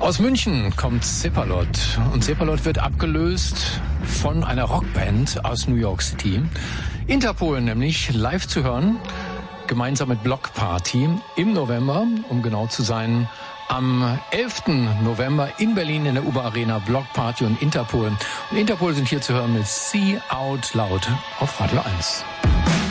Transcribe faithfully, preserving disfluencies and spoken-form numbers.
Aus München kommt Cephalot und Cephalot wird abgelöst von einer Rockband aus New York City. Interpol nämlich live zu hören, gemeinsam mit Block Party im November, um genau zu sein, am elften November in Berlin in der U B A Arena. Block Party und Interpol. Und Interpol sind hier zu hören mit See Out Loud auf Radio eins.